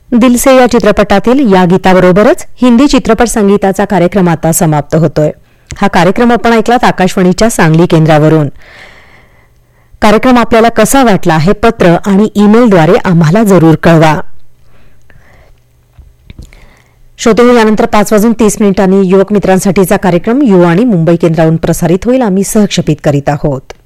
दिलसे या चित्रपटातील या गीताबरोबरच हिंदी चित्रपट संगीताचा कार्यक्रम आता समाप्त होतोय. हा कार्यक्रम आपण ऐकलात आकाशवाणीच्या सांगली केंद्रावरून. कार्यक्रम आपल्याला कसा वाटला हे पत्र आणि ईमेलद्वारे आम्हाला जरूर कळवा. श्रोते, यानंतर 5:30 युवक मित्रांसाठीचा कार्यक्रम युवा आणि मुंबई केंद्रावरून प्रसारित होईल. आम्ही सहक्षेपित करीत आहोत.